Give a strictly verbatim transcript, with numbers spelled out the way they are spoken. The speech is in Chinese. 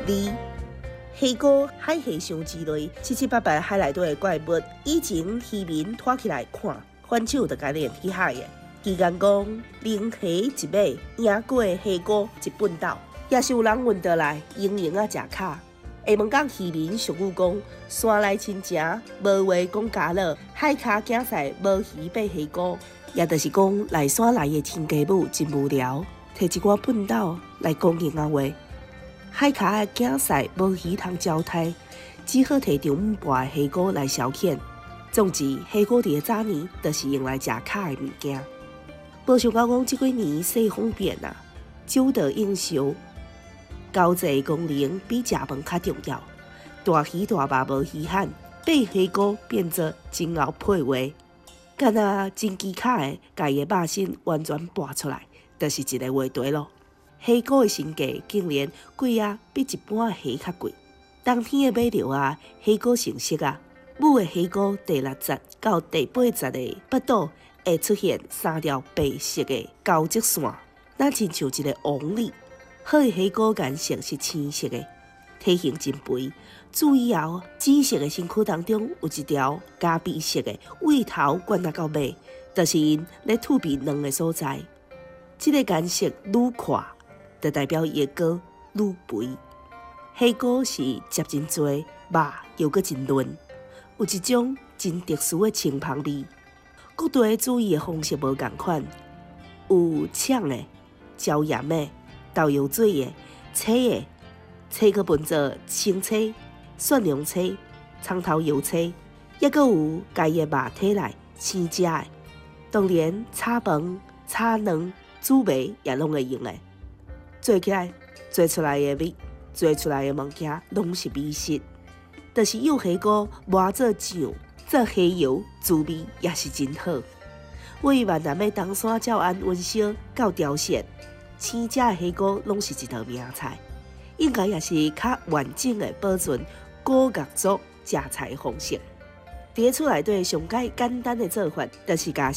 二、虾膏、海虾箱之类七七八八海内底的怪物，以前渔民拖起来看，反手就甲连去海的。据言讲，零虾一尾，赢过的虾膏一本斗，也是有人运倒来，盈盈啊食卡。下晡讲渔民俗语讲，山内亲情，无话讲家乐，海骹竞赛无鱼爬虾膏，也就是讲内山内的亲家母真无聊，摕一寡笨斗来讲硬啊话。海骹的竞赛无鱼通交替，只好摕中午拔的虾膏来消遣。总之，虾膏伫个早年就是用来食卡的物件。无想到讲即几年世风变啊，酒得应酬，交际功能比食饭较重要。大鱼大肉无稀罕，爬虾膏变作真后配话，敢若真机卡的，家己的肉身完全拔出来，就是一个话题咯。虾膏的身价竟然贵啊，比一般的虾较贵。冬天的马路啊，虾膏成色啊，母的虾膏第六节到第八节的腹肚会出现三条白色的交织线，那亲像一个王字。好的虾膏颜色是青色的，体型真肥。注意哦，紫色的身躯当中有一条咖啡色的，尾头悬到到尾，就是因咧吐鼻卵的所在。这个颜色愈阔，就代表伊的膏愈肥。虾膏是接真多，肉又搁真嫩，有一种真特殊的清芳味。各地注意的方式无同款，有炝的、椒盐的、豆油水的、青的，青搁分做青青、蒜蓉青、葱头油青，也搁有家己的肉体内生食的。当然，炒饭、炒卵、煮糜也拢会用的。做起来，做出来的味，做出来的物件拢是美食。就是用虾膏磨做酱。做虾油滋味也是真好。为越南的东山照安温烧到朝鲜，生食的虾膏拢是一道名菜，应该也是较完整的保存古越族食材的方式。伫厝内底上解简单的做法，就是把